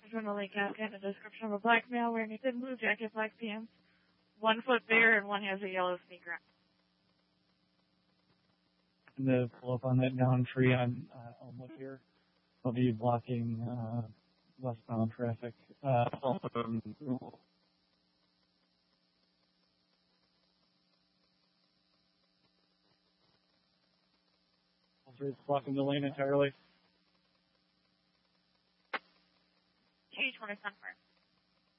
From the link out in the description of a black male wearing a thin blue jacket, black pants, 1 foot bigger, and one has a yellow sneaker. And to pull up on that down tree on Elmwood here, I'll be blocking westbound traffic. It's blocking the lane entirely. Change 1 is confirmed.